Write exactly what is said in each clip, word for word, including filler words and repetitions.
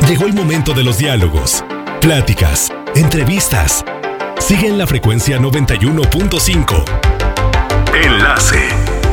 Llegó el momento de los diálogos, pláticas, entrevistas. Sigue en la frecuencia noventa y uno punto cinco. Enlace.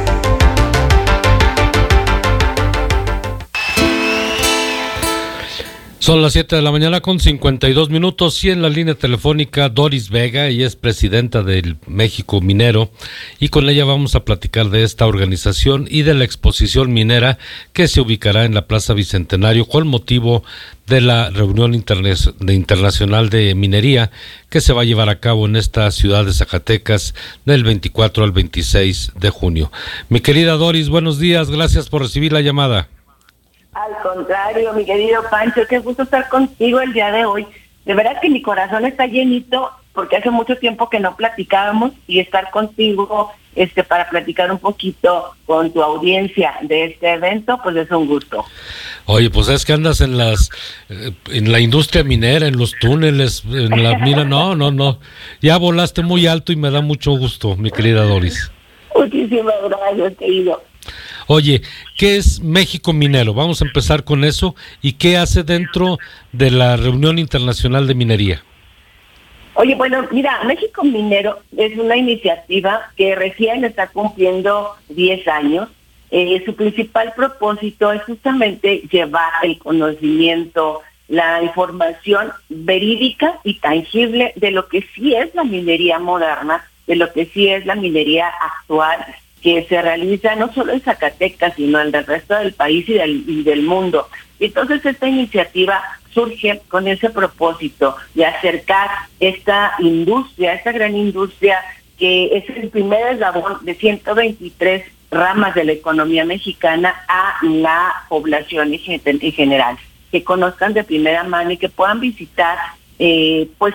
Son las siete de la mañana con cincuenta y dos minutos y en la línea telefónica Doris Vega, ella es presidenta del México Minero y con ella vamos a platicar de esta organización y de la exposición minera que se ubicará en la Plaza Bicentenario con motivo de la reunión interna- de internacional de minería que se va a llevar a cabo en esta ciudad de Zacatecas del veinticuatro al veintiséis de junio. Mi querida Doris, buenos días, gracias por recibir la llamada. Al contrario, mi querido Pancho, qué gusto estar contigo el día de hoy. De verdad que mi corazón está llenito porque hace mucho tiempo que no platicábamos y estar contigo este para platicar un poquito con tu audiencia de este evento, pues es un gusto. Oye, pues es que andas en las eh, en la industria minera, en los túneles, en la mina, no, no, no. Ya volaste muy alto y me da mucho gusto, mi querida Doris. Muchísimas gracias, querido. Oye, ¿qué es México Minero? Vamos a empezar con eso. ¿Y qué hace dentro de la reunión internacional de minería? Oye, bueno, mira, México Minero es una iniciativa que recién está cumpliendo diez años. Eh, su principal propósito es justamente llevar el conocimiento, la información verídica y tangible de lo que sí es la minería moderna, de lo que sí es la minería actual, que se realiza no solo en Zacatecas, sino en el resto del país y del, y del mundo. Entonces esta iniciativa surge con ese propósito de acercar esta industria, esta gran industria que es el primer eslabón de ciento veintitrés ramas de la economía mexicana a la población en general, que conozcan de primera mano y que puedan visitar eh, pues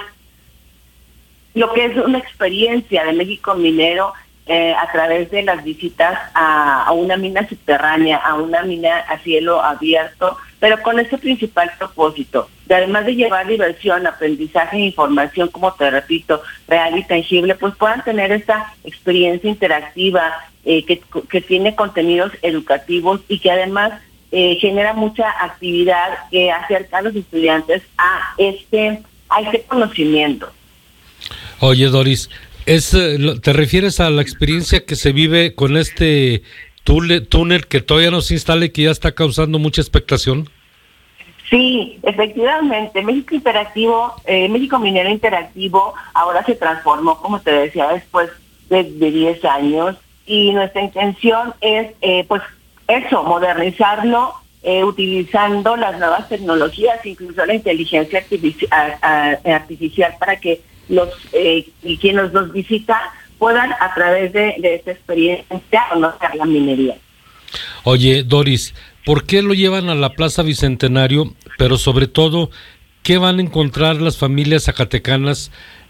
lo que es una experiencia de México Minero Eh, a través de las visitas a, a una mina subterránea, a una mina a cielo abierto, pero con ese principal propósito, de además de llevar diversión, aprendizaje e información, como te repito, real y tangible, pues puedan tener esta experiencia interactiva eh, que, que tiene contenidos educativos y que además eh, genera mucha actividad que acerca a los estudiantes a este, a este conocimiento. Oye, Doris, Es, ¿te refieres a la experiencia que se vive con este túnel, túnel que todavía no se instala y que ya está causando mucha expectación? Sí, efectivamente. México Interactivo, eh, México Minero Interactivo ahora se transformó, como te decía, después de, de diez años y nuestra intención es, eh, pues, eso, modernizarlo, eh, utilizando las nuevas tecnologías, incluso la inteligencia artifici- a, a, artificial para que los eh, y quienes nos visitan puedan a través de, de esta experiencia conocer la minería. Oye, Doris, ¿por qué lo llevan a la Plaza Bicentenario? Pero sobre todo, ¿qué van a encontrar las familias zacatecanas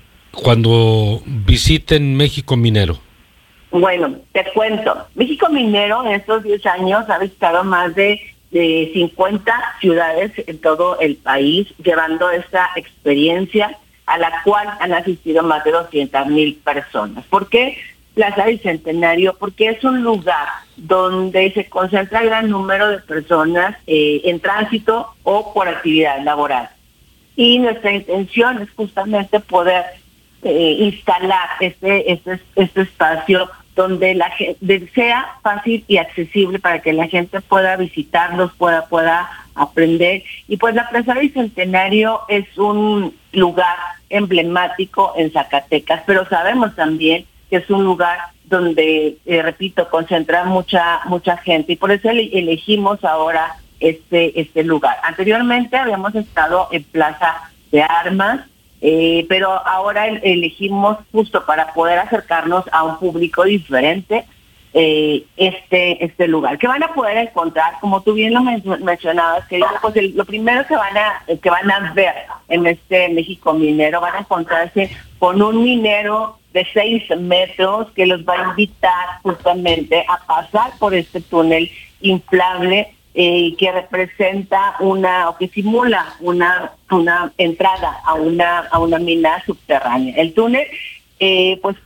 cuando visiten México Minero? Bueno, te cuento, México Minero en estos diez años ha visitado más de, de cincuenta ciudades en todo el país, llevando esta experiencia a la cual han asistido más de doscientas mil personas. ¿Por qué Plaza Bicentenario? Porque es un lugar donde se concentra gran número de personas eh, en tránsito o por actividad laboral. Y nuestra intención es justamente poder eh, instalar este, este, este espacio donde la gente sea fácil y accesible para que la gente pueda visitarlos, pueda, pueda aprender. Y pues la Plaza Bicentenario es un lugar emblemático en Zacatecas, pero sabemos también que es un lugar donde, eh, repito, concentra mucha mucha gente y por eso ele- elegimos ahora este este lugar. Anteriormente habíamos estado en Plaza de Armas, eh, pero ahora el- elegimos justo para poder acercarnos a un público diferente eh, este este lugar. ¿Qué van a poder encontrar? Como tú bien lo men- mencionabas, que pues el, lo primero que van a que van a ver en este México Minero, van a encontrarse con un minero de seis metros que los va a invitar justamente a pasar por este túnel inflable eh, que representa una o que simula una una entrada a una a una mina subterránea. El túnel eh, pues